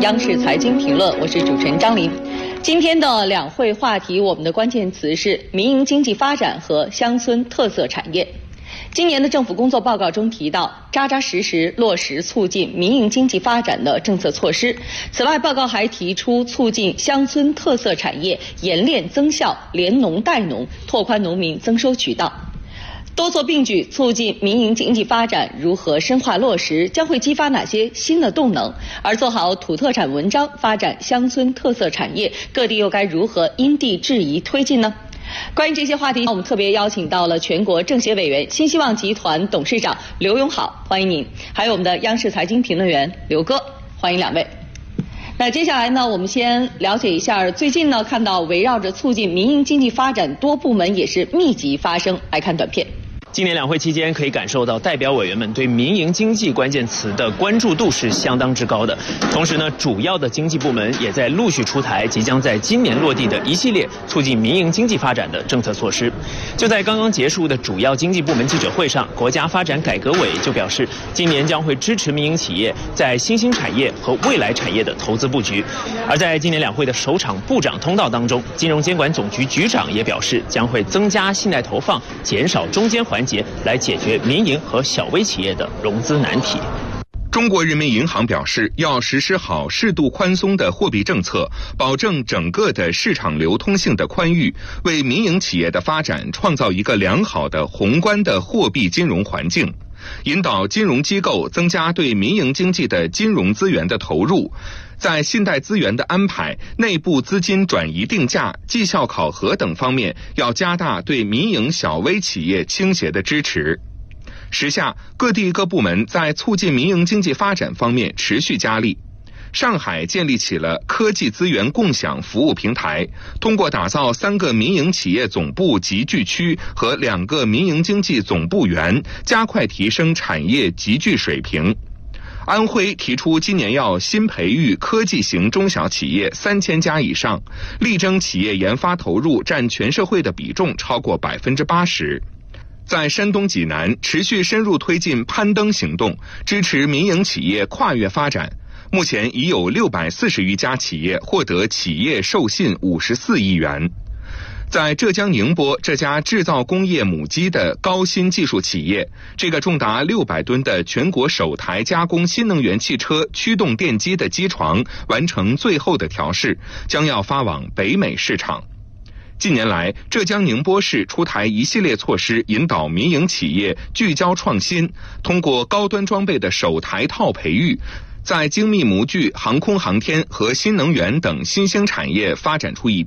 央视财经评论，我是主持人张琳。今天的两会话题，我们的关键词是民营经济发展和乡村特色产业。今年的政府工作报告中提到，扎扎实实落实促进民营经济发展的政策措施。此外，报告还提出促进乡村特色产业研练增效、联农带农，拓宽农民增收渠道。多做并举，促进民营经济发展如何深化落实，将会激发哪些新的动能？而做好土特产文章，发展乡村特色产业，各地又该如何因地制宜推进呢？关于这些话题，我们特别邀请到了全国政协委员、新希望集团董事长刘永好，欢迎您；还有我们的央视财经评论员刘哥，欢迎两位。那接下来呢，我们先了解一下最近呢看到围绕着促进民营经济发展，多部门也是密集发声。来看短片。 今年两会期间，可以感受到代表委员们对民营经济关键词的关注度是相当之高的。同时呢，主要的经济部门也在陆续出台即将在今年落地的一系列促进民营经济发展的政策措施。就在刚刚结束的主要经济部门记者会上，国家发展改革委就表示，今年将会支持民营企业在新兴产业和未来产业的投资布局。而在今年两会的首场部长通道当中，金融监管总局局长也表示，将会增加信贷投放，减少中间环节，来解决民营和小微企业的融资难题。 中国人民银行表示，要实施好适度宽松的货币政策，保证整个的市场流通性的宽裕，为民营企业的发展创造一个良好的宏观的货币金融环境，引导金融机构增加对民营经济的金融资源的投入，在信贷资源的安排、内部资金转移定价、绩效考核等方面，要加大对民营小微企业倾斜的支持。时下，各地各部门在促进民营经济发展方面持续加力。上海建立起了科技资源共享服务平台，通过打造3个民营企业总部集聚区和2个民营经济总部园，加快提升产业集聚水平。安徽提出今年要新培育科技型中小企业3000家以上，力争企业研发投入占全社会的比重超过80%。在山东济南持续深入推进攀登行动，支持民营企业跨越发展。目前已有640余家企业获得企业授信54亿元。在浙江宁波，这家制造工业母机的高新技术企业，这个重达600吨的全国首台加工新能源汽车驱动电机的机床完成最后的调试，将要发往北美市场。近年来，浙江宁波市出台一系列措施，引导民营企业聚焦创新，通过高端装备的首台套培育，在精密模具、航空航天和新能源等新兴产业发展出一